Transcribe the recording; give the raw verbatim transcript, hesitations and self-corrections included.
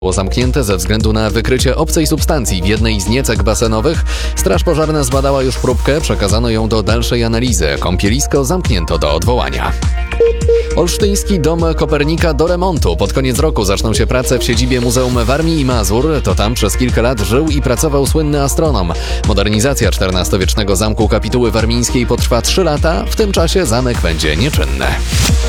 Było zamknięte ze względu na wykrycie obcej substancji w jednej z niecek basenowych. Straż pożarna zbadała już próbkę, przekazano ją do dalszej analizy. Kąpielisko zamknięto do odwołania. Olsztyński Dom Kopernika do remontu. Pod koniec roku zaczną się prace w siedzibie Muzeum Warmii i Mazur. To tam przez kilka lat żył i pracował słynny astronom. Modernizacja czternastowiecznego zamku kapituły warmińskiej potrwa trzy lata. W tym czasie zamek będzie nieczynny.